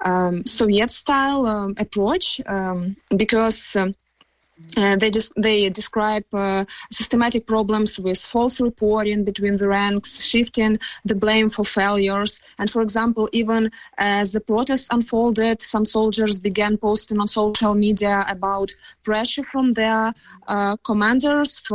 Soviet-style approach because they describe systematic problems with false reporting between the ranks, shifting the blame for failures. And for example, even as the protests unfolded, some soldiers began posting on social media about pressure from their commanders,